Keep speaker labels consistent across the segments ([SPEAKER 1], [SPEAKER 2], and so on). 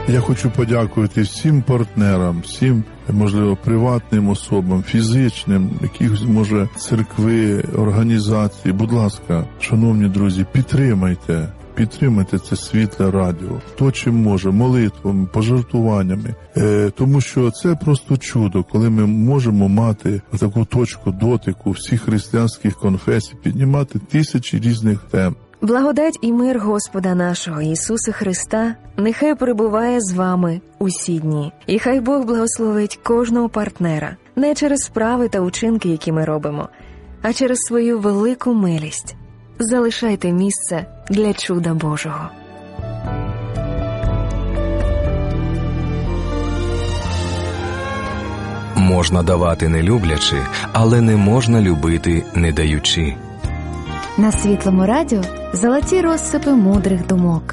[SPEAKER 1] Я хочу подякувати всім партнерам, всім, можливо, приватним особам, фізичним, якихось, може, церкви, організації. Будь ласка, шановні друзі, підтримайте це світле радіо, хто чим може, молитвами, пожертвуваннями, тому що це просто чудо, коли ми можемо мати таку точку дотику всіх християнських конфесій, піднімати тисячі різних тем.
[SPEAKER 2] Благодать і мир Господа нашого Ісуса Христа нехай перебуває з вами усі дні. І хай Бог благословить кожного партнера, не через справи та учинки, які ми робимо, а через свою велику милість. Залишайте місце для чуда Божого.
[SPEAKER 3] Можна давати не люблячи, але не можна любити не даючи.
[SPEAKER 4] На Світлому радіо золоті розсипи мудрих думок.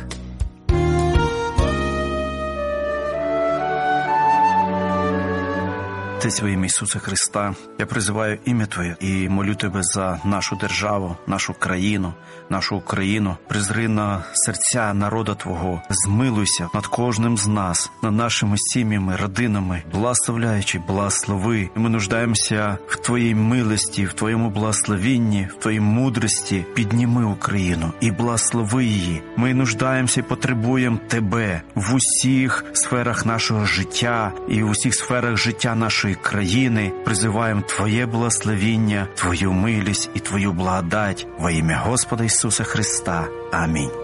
[SPEAKER 5] Отець, во ім'я Ісуса Христа, я призиваю ім'я Твоє і молю Тебе за нашу державу, нашу країну, нашу Україну. Призри на серця народа Твого, змилуйся над кожним з нас, над нашими сім'ями, родинами, благословляючи, благослови. Ми нуждаємося в Твоїй милості, в Твоєму благословінні, в Твоїй мудрості. Підніми Україну і благослови її. Ми нуждаємося і потребуємо Тебе в усіх сферах нашого життя і в усіх сферах життя нашої країни. Призиваємо Твоє благословіння, Твою милість і Твою благодать во ім'я Господа Ісуса Христа. Амінь.